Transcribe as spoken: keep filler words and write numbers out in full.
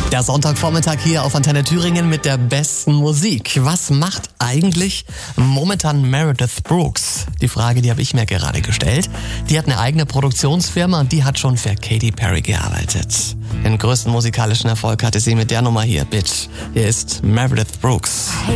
Der Sonntagvormittag hier auf Antenne Thüringen mit der besten Musik. Was macht eigentlich momentan Meredith Brooks? Die Frage, die habe ich mir gerade gestellt. Die hat eine eigene Produktionsfirma und die hat schon für Katy Perry gearbeitet. Den größten musikalischen Erfolg hatte sie mit der Nummer hier, Bitch. Hier ist Meredith Brooks.